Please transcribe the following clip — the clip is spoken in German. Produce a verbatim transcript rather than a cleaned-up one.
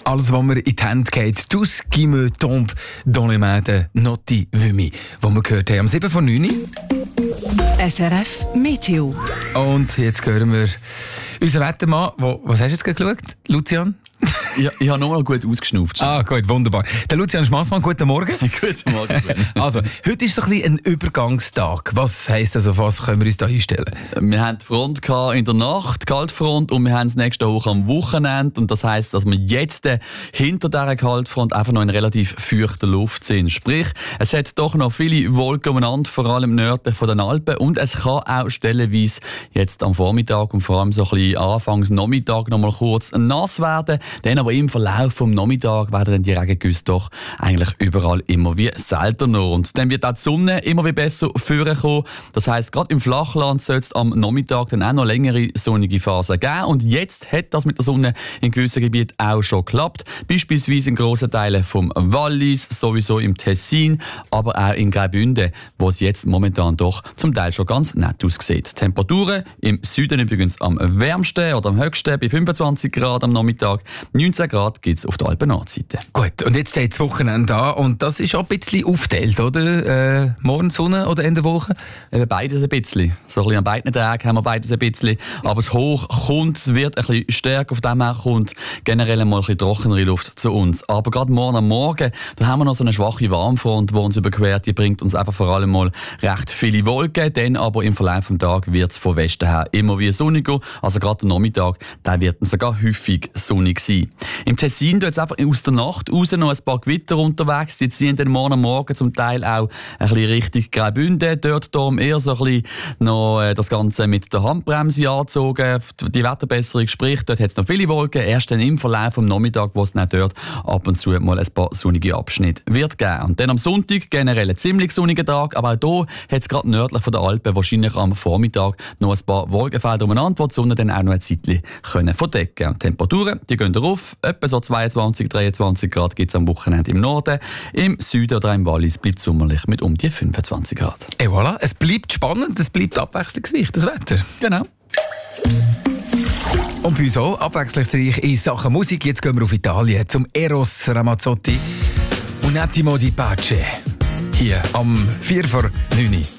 alles, was mir in die Hände geht. «Tout ce qui me tombe dans les mains de Notti Vumi», was wir gehört haben am sieben vor neun. S R F Meteo. Und jetzt hören wir unseren Wettermann, wo, was hast du jetzt geschaut, Lucian? Ja, ich habe nochmal gut ausgeschnauft. Ah, gut, wunderbar. Der Lucian Schmassmann, guten Morgen. Guten Morgen, Sven. Also, heute ist so ein bisschen ein Übergangstag. Was heisst das, auf was können wir uns da einstellen? Wir hatten die Front in der Nacht, Kaltfront, und wir haben das nächste Woche am Wochenende. Und das heisst, dass wir jetzt hinter dieser Kaltfront einfach noch in relativ feuchter Luft sind. Sprich, es hat doch noch viele Wolken umeinander, vor allem nördlich von den Alpen. Und es kann auch stellenweise jetzt am Vormittag und vor allem so ein bisschen anfangs Nachmittag noch mal kurz nass werden. Dann aber im Verlauf vom Nachmittag werden dann die Regengüsse doch eigentlich überall immer wie seltener. Und dann wird auch die Sonne immer wie besser vorkommen. Das heisst, gerade im Flachland soll es am Nachmittag dann auch noch längere sonnige Phasen geben. Und jetzt hat das mit der Sonne in gewissen Gebieten auch schon geklappt. Beispielsweise in grossen Teilen vom Wallis, sowieso im Tessin, aber auch in Graubünden, wo es jetzt momentan doch zum Teil schon ganz nett aussieht. Temperaturen im Süden übrigens am wärmsten oder am höchsten bei fünfundzwanzig Grad am Nachmittag. neunzehn Grad gibt es auf der Alpen-Nordseite. Gut, und jetzt steht das Wochenende an und das ist auch ein bisschen aufgeteilt, oder? Äh, morgen Sonne oder Ende Woche? Eben beides ein bisschen. So ein bisschen an beiden Tagen haben wir beides ein bisschen. Aber das Hoch kommt, es wird ein bisschen stärker, auf dem her kommt generell mal ein bisschen trockenere Luft zu uns. Aber gerade morgen am Morgen, da haben wir noch so eine schwache Warmfront, die uns überquert. Die bringt uns einfach vor allem mal recht viele Wolken. Dann aber im Verlauf des Tages wird es von Westen her immer wie sonniger. Also gerade der Nachmittag, der wird sogar häufig sonnig sein. Im Tessin tut es einfach aus der Nacht raus noch ein paar Gewitter unterwegs. Die ziehen dann morgen am Morgen zum Teil auch ein bisschen Richtung Graubünden. Dort darum eher so ein bisschen noch äh, das Ganze mit der Handbremse angezogen. Die Wetterbesserung, sprich, dort hat es noch viele Wolken. Erst dann im Verlauf vom Nachmittag, wo es dann dort ab und zu mal ein paar sonnige Abschnitte wird geben. Und dann am Sonntag generell ein ziemlich sonniger Tag. Aber auch hier hat es gerade nördlich von der Alpen wahrscheinlich am Vormittag noch ein paar Wolkenfelder umeinander, wo die Sonne dann auch noch ein Zeitchen verdecken können. Und die Temperaturen, die gehen rauf. Etwa so zweiundzwanzig, dreiundzwanzig Grad gibt es am Wochenende im Norden. Im Süden oder im Wallis bleibt es sommerlich mit um die fünfundzwanzig Grad. Et voilà, es bleibt spannend, es bleibt abwechslungsreich, das Wetter. Genau. Und bei uns auch abwechslungsreich in Sachen Musik. Jetzt gehen wir auf Italien zum Eros Ramazzotti und Attimo di Pace. Hier am vier vor neun.